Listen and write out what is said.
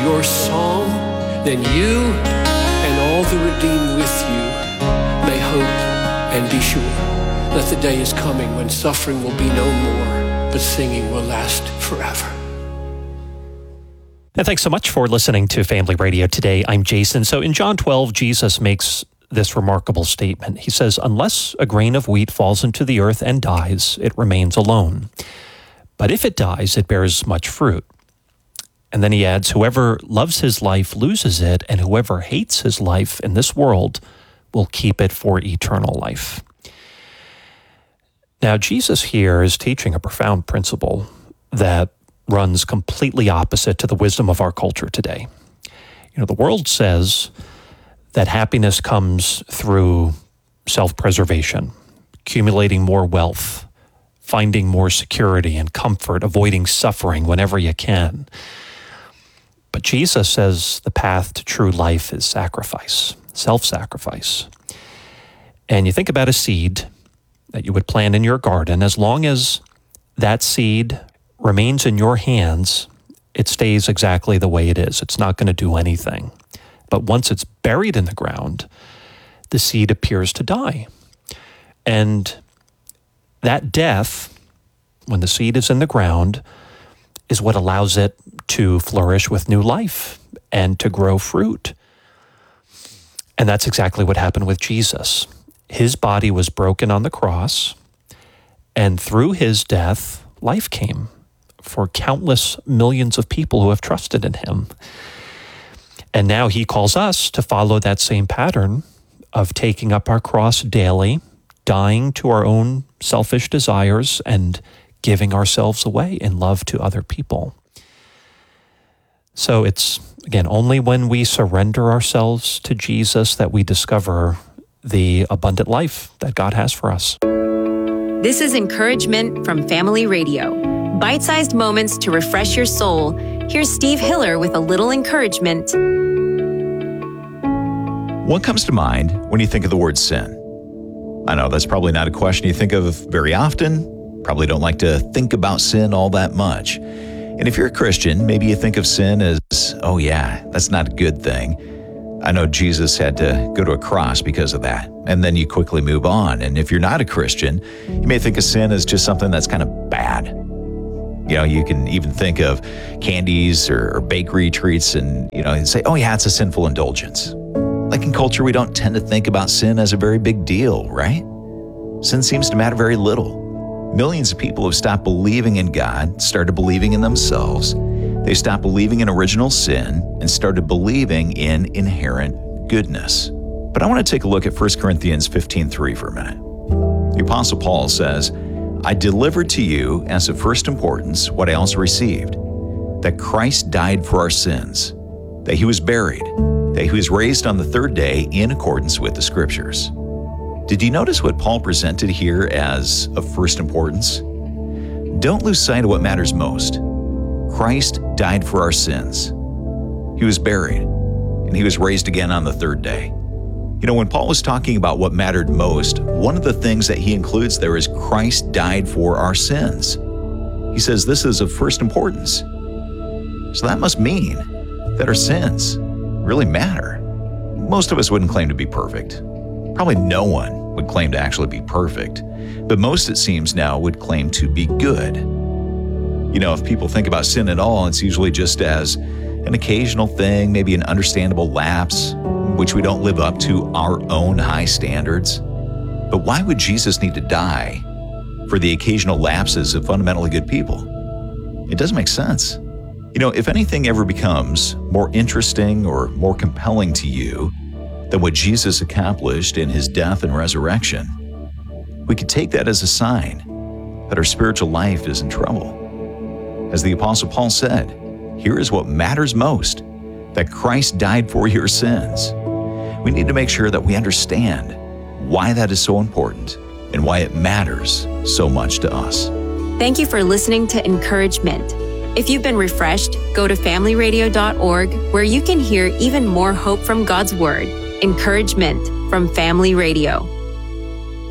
your song, then you and all the redeemed with you may hope and be sure that the day is coming when suffering will be no more, but singing will last forever. And thanks so much for listening to Family Radio today. I'm Jason. So in John 12, Jesus makes this remarkable statement. He says, unless a grain of wheat falls into the earth and dies, it remains alone. But if it dies, it bears much fruit. And then he adds, whoever loves his life loses it, and whoever hates his life in this world will keep it for eternal life. Now, Jesus here is teaching a profound principle that runs completely opposite to the wisdom of our culture today. You know, the world says that happiness comes through self-preservation, accumulating more wealth, finding more security and comfort, avoiding suffering whenever you can. But Jesus says the path to true life is sacrifice, self-sacrifice. And you think about a seed that you would plant in your garden. As long as that seed remains in your hands, it stays exactly the way it is. It's not going to do anything. But once it's buried in the ground, the seed appears to die. And that death, when the seed is in the ground, is what allows it to flourish with new life and to grow fruit. And that's exactly what happened with Jesus. His body was broken on the cross, and through his death, life came for countless millions of people who have trusted in him. And now he calls us to follow that same pattern of taking up our cross daily, dying to our own selfish desires, and giving ourselves away in love to other people. So it's, again, only when we surrender ourselves to Jesus that we discover the abundant life that God has for us. This is encouragement from Family Radio. Bite-sized moments to refresh your soul. Here's Steve Hiller with a little encouragement. What comes to mind when you think of the word sin? I know that's probably not a question you think of very often. Probably don't like to think about sin all that much. And if you're a Christian, maybe you think of sin as, oh yeah, that's not a good thing. I know Jesus had to go to a cross because of that. And then you quickly move on. And if you're not a Christian, you may think of sin as just something that's kind of bad. You know, you can even think of candies or bakery treats and say, oh yeah, it's a sinful indulgence. Like in culture, we don't tend to think about sin as a very big deal, right? Sin seems to matter very little. Millions of people have stopped believing in God, started believing in themselves. They stopped believing in original sin and started believing in inherent goodness. But I want to take a look at 1 Corinthians 15:3 for a minute. The Apostle Paul says, I delivered to you as of first importance what I also received, that Christ died for our sins, that he was buried, that he was raised on the third day in accordance with the Scriptures. Did you notice what Paul presented here as of first importance? Don't lose sight of what matters most. Christ died for our sins. He was buried, and he was raised again on the third day. You know, when Paul was talking about what mattered most, one of the things that he includes there is Christ died for our sins. He says this is of first importance. So that must mean that our sins really matter. Most of us wouldn't claim to be perfect. Probably no one would claim to actually be perfect, but most, it seems now, would claim to be good. You know, if people think about sin at all, it's usually just as an occasional thing, maybe an understandable lapse, which we don't live up to our own high standards. But why would Jesus need to die for the occasional lapses of fundamentally good people? It doesn't make sense. You know, if anything ever becomes more interesting or more compelling to you than what Jesus accomplished in his death and resurrection, we could take that as a sign that our spiritual life is in trouble. As the Apostle Paul said, here is what matters most, that Christ died for your sins. We need to make sure that we understand why that is so important and why it matters so much to us. Thank you for listening to Encouragement. If you've been refreshed, go to familyradio.org, where you can hear even more hope from God's Word. Encouragement from Family Radio.